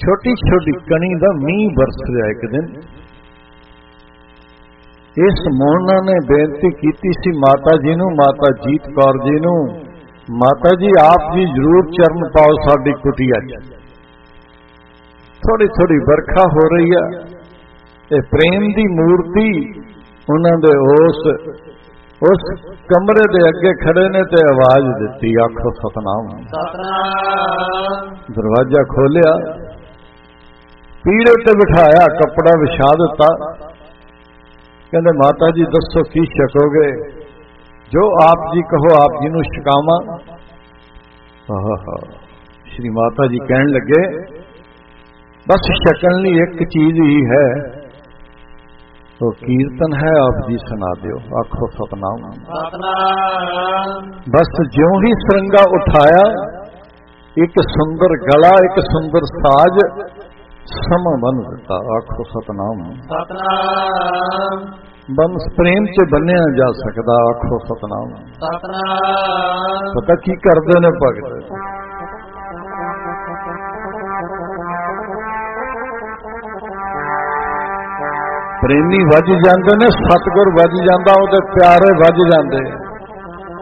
छोटी छोटी कणी का मीह बरस रहा एक दिन। इस मोहना ने बेनती की सी माता जी नूं, माता जीत कौर जी नूं, माता जी आप जी जरूर चरण पाओ साडी कुटिया च। थोड़ी थोड़ी बरखा हो रही है, ये प्रेम की मूर्ति उन्होंने उस कमरे के अगे खड़े ने ते आवाज दी, आखो सतनाम। दरवाजा खोलिया, पीड़े ते बिठाया, कपड़ा विछा दिता। कहते माता जी दसो की छकोगे? जो आप जी कहो आप जी नूं छकावां। श्री माता जी कहन लगे बस छकन लई एक चीज ही है, तो कीर्तन है, आप जी सुना दियो। आखो सतनाम। बस ज्यों ही सरंगा उठाया, एक सुंदर गला, एक सुंदर साज समा बन दिता। आखो सतनाम। बंस प्रेम च बन्निया जा सकता। आखो सतनाम। पता की करते ने भगत? प्रेमी वज जाते ने, सतगुर वज जाता, वो प्यारे वज जाते।